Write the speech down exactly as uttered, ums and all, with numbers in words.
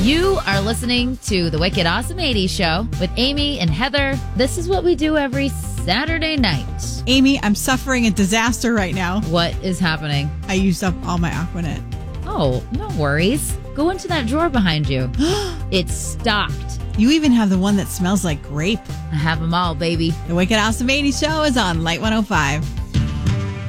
You are listening to the Wicked Awesome eighties Show with Amy and Heather. This is what we do every Saturday night. Amy, I'm suffering a disaster right now. What is happening? I used up all my Aquanet. Oh, no worries. Go into that drawer behind you. It's stocked. You even have the one that smells like grape. I have them all, baby. The Wicked Awesome eighties Show is on Light one oh five.